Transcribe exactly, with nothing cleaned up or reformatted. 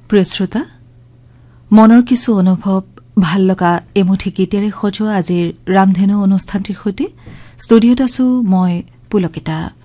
প্ৰিয় শ্ৰোতা, মনৰ কিছু অনুভৱ ভাল লগা এমুঠি গীতেৰে সজোৱা আজিৰ ৰামধেনু অনুষ্ঠানটিৰ সৈতে ষ্টুডিঅত আছো মই পুলকিতা।